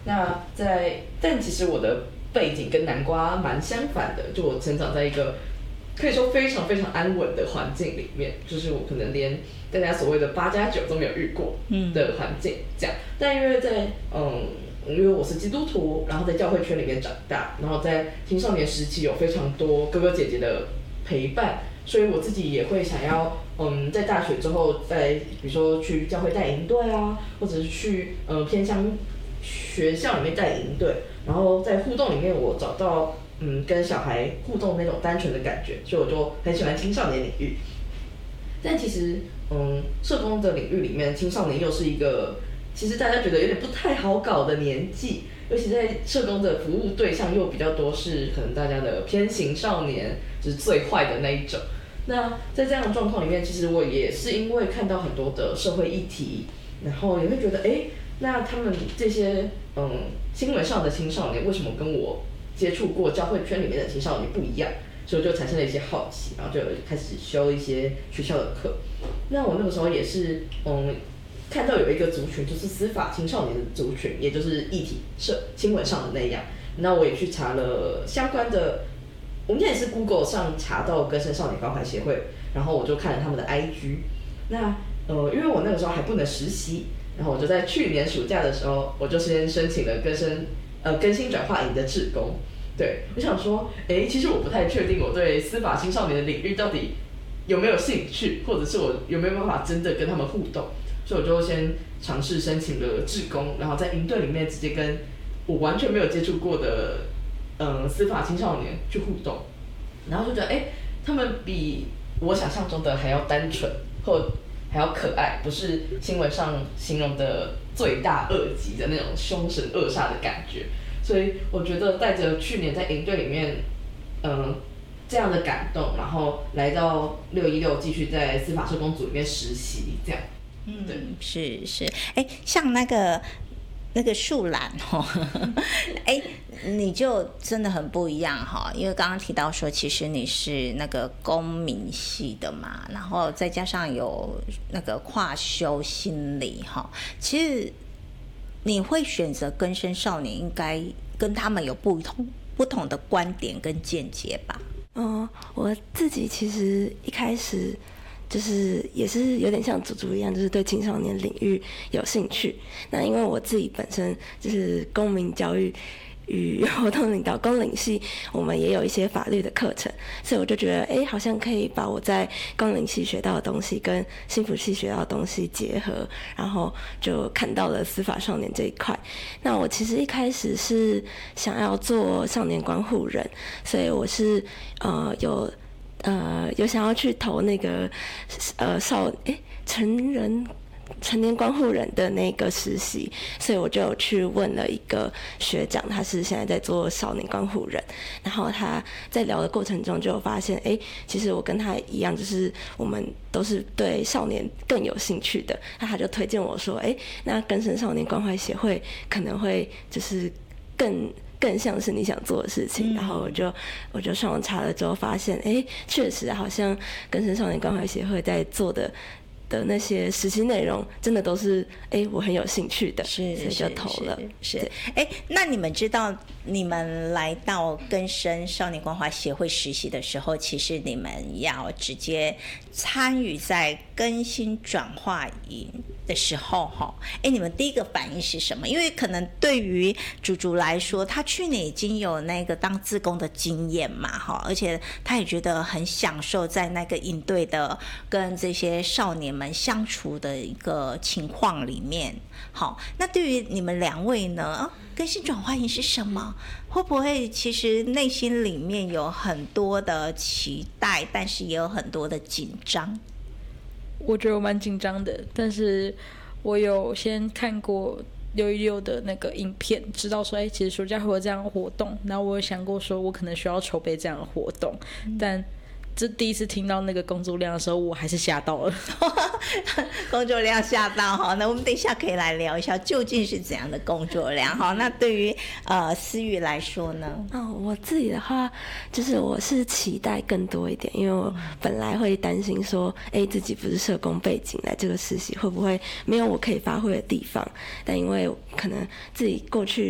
但其实我的背景跟南瓜蛮相反的，就我成长在一个可以说非常非常安稳的环境里面，就是我可能连大家所谓的8+9都没有遇过的环境这样。但因为我是基督徒，然后在教会圈里面长大，然后在青少年时期有非常多哥哥姐姐的陪伴，所以我自己也会想要在大学之后，比如说去教会带营队啊，或者是去偏乡学校里面带营队，然后在互动里面我找到跟小孩互动那种单纯的感觉，所以我就很喜欢青少年领域。但其实社工的领域里面，青少年又是一个其实大家觉得有点不太好搞的年纪，尤其在社工的服务对象又比较多是可能大家的偏青少年，就是最坏的那一种。那在这样的状况里面，其实我也是因为看到很多的社会议题，然后也会觉得，那他们这些新闻上的青少年为什么跟我接触过教会圈里面的青少年不一样？所以我就产生了一些好奇，然后就开始修一些学校的课。那我那个时候也是看到有一个族群，就是司法青少年的族群，也就是议题新闻上的那样。那我也去查了相关的，我们也是 Google 上查到更生少年关怀协会，然后我就看了他们的 IG。那因为我那个时候还不能实习，然后我就在去年暑假的时候，我就先申请了更新转化营的志工。对，我想说，其实我不太确定我对司法青少年的领域到底有没有兴趣，或者是我有没有办法真的跟他们互动，所以我就先尝试申请了志工，然后在营队里面直接跟我完全没有接触过的司法青少年去互动，然后就觉得他们比我想象中的还要单纯，或还要可爱，不是新闻上形容的罪大恶极的那种凶神恶煞的感觉。所以我觉得带着去年在营队里面，这样的感动，然后来到616继续在司法社工组里面实习，这样。对， 是，像那个树懒你就真的很不一样哈，因为刚刚提到说，其实你是那个公民系的嘛，然后再加上有那个跨修心理哈，其实你会选择更生少年，应该跟他们有不同的观点跟见解吧？ 我自己其实一开始就是也是有点像祖祖一样，就是对青少年领域有兴趣。那因为我自己本身就是公民教育与活动领导公领系，我们也有一些法律的课程，所以我就觉得好像可以把我在公领系学到的东西跟心辅系学到的东西结合，然后就看到了司法少年这一块。那我其实一开始是想要做少年关护人，所以我是有想要去投那个成年关护人的那个实习，所以我就有去问了一个学长，他是现在在做少年关护人，然后他在聊的过程中就有发现，其实我跟他一样，就是我们都是对少年更有兴趣的，那他就推荐我说，那更生少年关怀协会可能会就是更像是你想做的事情，然后我就上网查了之后发现，确实好像更生少年关怀协会在做的那些实习内容真的都是我很有兴趣的，所以就投了。 那你们知道你们来到更生少年关怀协会实习的时候，其实你们要直接参与在更新转化营的时候你们第一个反应是什么？因为可能对于竹竹来说，他去年已经有那个当志工的经验嘛而且他也觉得很享受在那个营队的跟这些少年们相处的一个情况里面。好，那对于你们两位呢，更新转化营是什么？会不会其实内心里面有很多的期待，但是也有很多的紧张？ 我觉得我蛮紧张的，但是我有先看过616的那个影片，知道说其实暑假会有这样的活动，然后我有想过说我可能需要筹备这样的活动，但这第一次听到那个工作量的时候，我还是吓到了。 工作量吓到那我们等一下可以来聊一下究竟是怎样的工作量那对于思雨来说呢？ 我自己的话，就是我是期待更多一点，因为我本来会担心说，自己不是社工背景来这个实习，会不会没有我可以发挥的地方？但因为可能自己过去